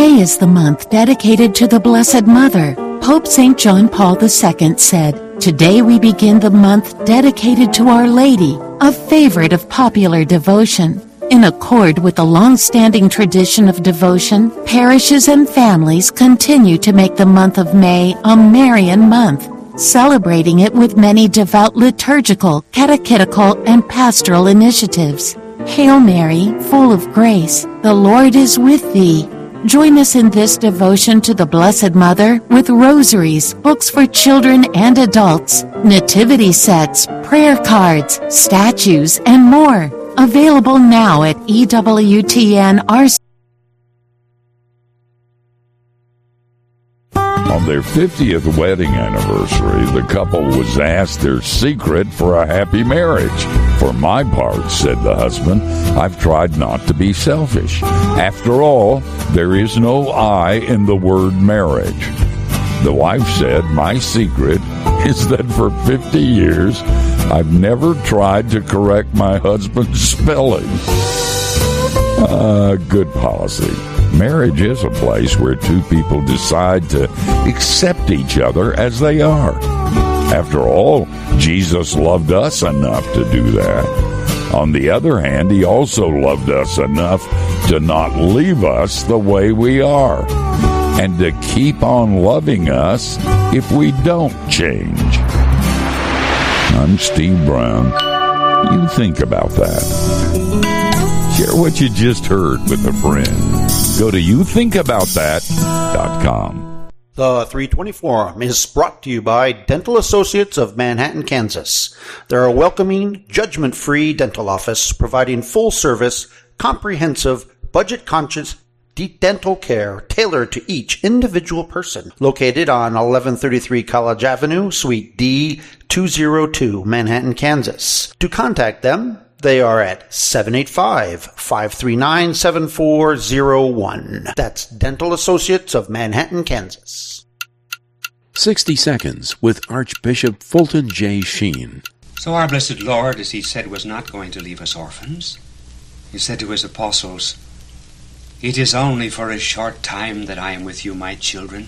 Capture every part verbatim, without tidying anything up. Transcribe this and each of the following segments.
May is the month dedicated to the Blessed Mother. Pope Saint John Paul the Second said, "Today we begin the month dedicated to Our Lady, a favorite of popular devotion." In accord with the long-standing tradition of devotion, parishes and families continue to make the month of May a Marian month, celebrating it with many devout liturgical, catechetical, and pastoral initiatives. Hail Mary, full of grace, the Lord is with thee. Join us in this devotion to the Blessed Mother with rosaries, books for children and adults, nativity sets, prayer cards, statues, and more. Available now at E W T N R C. On their fiftieth wedding anniversary, the couple was asked their secret for a happy marriage. "For my part," said the husband, "I've tried not to be selfish. After all, there is no I in the word marriage." The wife said, "My secret is that for fifty years, I've never tried to correct my husband's spelling." Uh, good policy. Marriage is a place where two people decide to accept each other as they are. After all, Jesus loved us enough to do that. On the other hand, he also loved us enough to not leave us the way we are, and to keep on loving us if we don't change. I'm Steve Brown. You think about that. Share what you just heard with a friend. Go to you think about that dot com. The three twenty Forum is brought to you by Dental Associates of Manhattan, Kansas. They're a welcoming, judgment-free dental office providing full-service, comprehensive, budget-conscious dental care tailored to each individual person. Located on eleven thirty-three College Avenue, Suite D two oh two, Manhattan, Kansas. To contact them, they are at seven eight five, five three nine, seven four zero one. That's Dental Associates of Manhattan, Kansas. sixty Seconds with Archbishop Fulton J. Sheen. So our blessed Lord, as he said, was not going to leave us orphans. He said to his apostles, "It is only for a short time that I am with you, my children.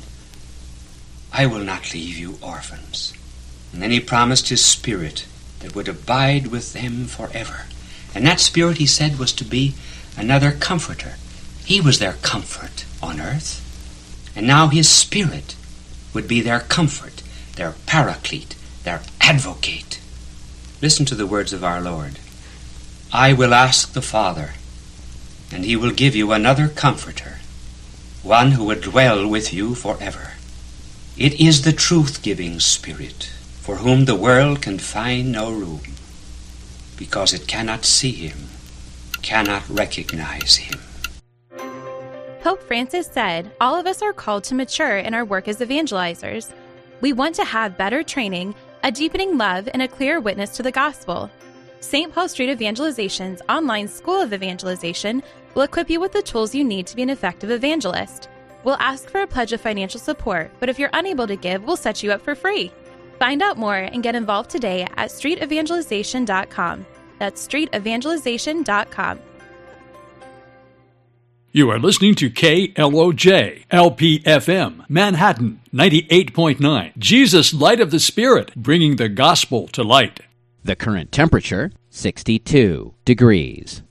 I will not leave you orphans." And then he promised his Spirit that would abide with them forever. And that Spirit, he said, was to be another comforter. He was their comfort on earth. And now his Spirit would be their comfort, their paraclete, their advocate. Listen to the words of our Lord. "I will ask the Father, and he will give you another comforter, one who will dwell with you forever. It is the truth-giving Spirit, for whom the world can find no room, because it cannot see him, cannot recognize him." Pope Francis said, all of us are called to mature in our work as evangelizers. We want to have better training, a deepening love, and a clear witness to the gospel. Saint Paul Street Evangelization's online School of Evangelization will equip you with the tools you need to be an effective evangelist. We'll ask for a pledge of financial support, but if you're unable to give, we'll set you up for free. Find out more and get involved today at street evangelization dot com. That's street evangelization dot com. You are listening to K L O J, L P F M, Manhattan, ninety-eight point nine. Jesus, Light of the Spirit, bringing the gospel to light. The current temperature, sixty-two degrees.